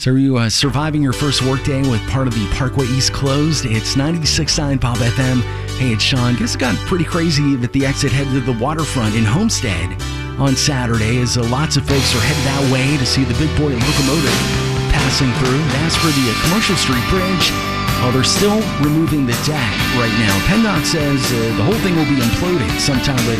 So are you surviving your first workday with part of the Parkway East closed? It's 96.9 Pop FM. Hey, it's Sean. Guess it got pretty crazy at the exit headed to the waterfront in Homestead on Saturday as lots of folks are headed that way to see the big boy locomotive passing through. As for the Commercial Street Bridge, they're still removing the deck right now. PennDOT says the whole thing will be imploded sometime later